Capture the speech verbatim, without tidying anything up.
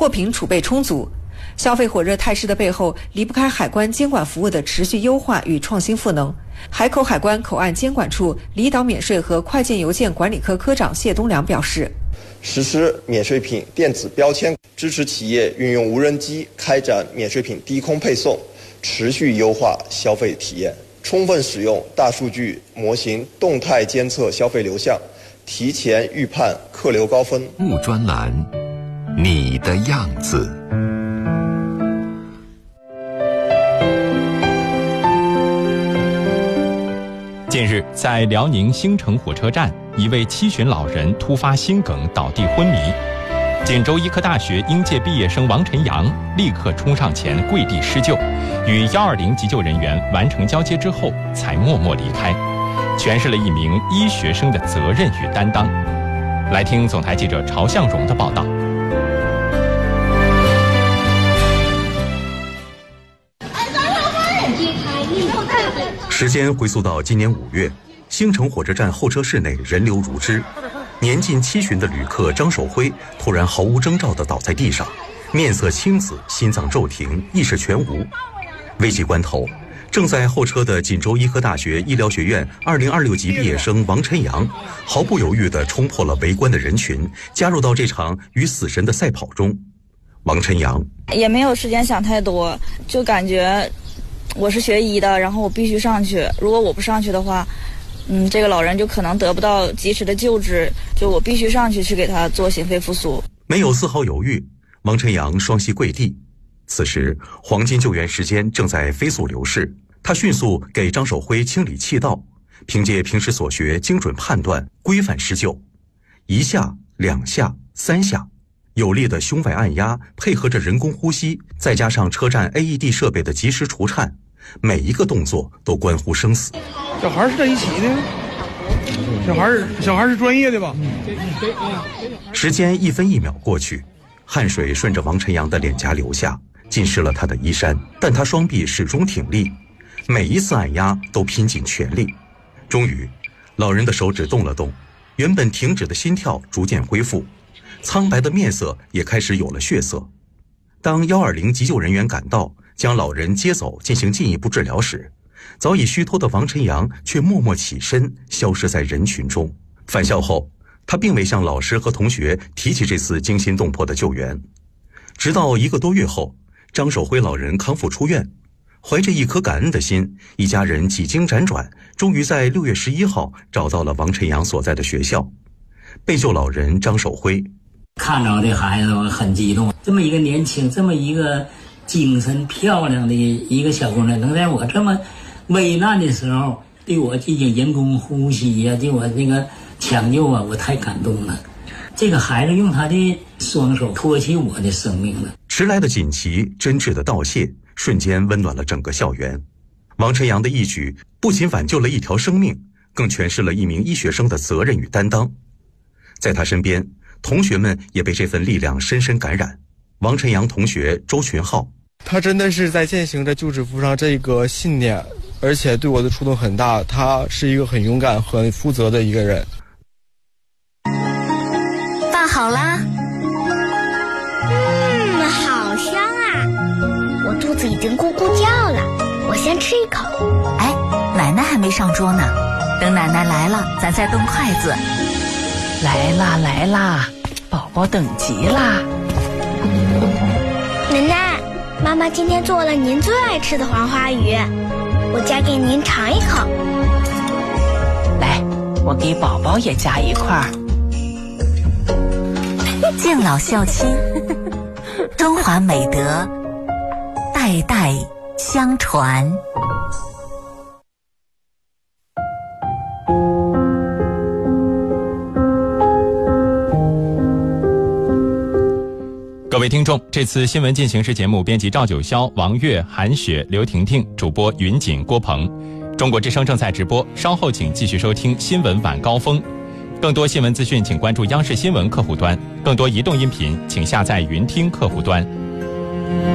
货品储备充足。消费火热态势的背后，离不开海关监管服务的持续优化与创新赋能。海口海关口岸监管处离岛免税和快件邮件管理科科长谢东良表示， 实施免税品电子标签，支持企业运用无人机开展免税品低空配送，持续优化消费体验，充分使用大数据模型动态监测消费流向，提前预判客流高峰。 木专栏，你的样子。 近日，在辽宁兴城火车站，一位七旬老人突发心梗倒地昏迷。锦州医科大学应届毕业生王晨阳立刻冲上前跪地施救，与一二零急救人员完成交接之后，才默默离开，诠释了一名医学生的责任与担当。来听总台记者曹向荣的报道。 时间回溯到今年五月，兴城火车站候车室内人流如织，年近七旬的旅客张守辉突然毫无征兆地倒在地上，面色青紫，心脏骤停，意识全无。危急关头，正在候车的锦州医科大学医疗学院二零二六级毕业生王晨阳毫不犹豫地冲破了围观的人群，加入到这场与死神的赛跑中。王晨阳也没有时间想太多，就感觉我是学医的，然后我必须上去，如果我不上去的话，嗯，这个老人就可能得不到及时的救治，就我必须上去去给他做心肺复苏。 没有丝毫犹豫，王晨阳双膝跪地。此时黄金救援时间正在飞速流逝，他迅速给张守辉清理气道，凭借平时所学精准判断，规范施救。一下两下三下，有力的胸外按压配合着人工呼吸，再加上车站 A E D 设备的及时除颤，每一个动作都关乎生死。 小孩是在一起的，小孩小孩是专业的吧？ 时间一分一秒过去，汗水顺着王晨阳的脸颊流下，浸湿了他的衣衫，但他双臂始终挺立，每一次按压都拼尽全力。终于，老人的手指动了动，原本停止的心跳逐渐恢复，苍白的面色也开始有了血色。当一二零急救人员赶到，将老人接走进行进一步治疗时，早已虚脱的王晨阳却默默起身，消失在人群中。返校后，他并未向老师和同学提起这次惊心动魄的救援。直到一个多月后，张守辉老人康复出院，怀着一颗感恩的心，一家人几经辗转，终于在六月十一号找到了王晨阳所在的学校。被救老人张守辉看着这孩子很激动，这么一个年轻，这么一个精神漂亮的一个小姑娘，能在我这么危难的时候对我进行人工呼吸呀、啊，对我那个抢救啊，我太感动了。这个孩子用他的双手托起我的生命了。 迟来的锦旗，真挚的道谢，瞬间温暖了整个校园。王晨阳的一举不仅挽救了一条生命，更诠释了一名医学生的责任与担当。在他身边，同学们也被这份力量深深感染。王晨阳同学周群浩， 他真的是在践行着救治扶伤这个信念，而且对我的触动很大。他是一个很勇敢、很负责的一个人。 饭好啦。嗯，好香啊！我肚子已经咕咕叫了，我先吃一口。 哎，奶奶还没上桌呢，等奶奶来了，咱再动筷子。 来啦来啦，宝宝等急啦。 奶奶，妈妈今天做了您最爱吃的黄花鱼，我夹给您尝一口。 来，我给宝宝也夹一块。 敬老孝亲，中华美德代代相传。 各位听众，这次新闻进行时节目编辑赵九霄、王悦、韩雪、刘婷婷，主播云锦、郭鹏。中国之声正在直播，稍后请继续收听新闻晚高峰。更多新闻资讯请关注央视新闻客户端，更多移动音频请下载云听客户端。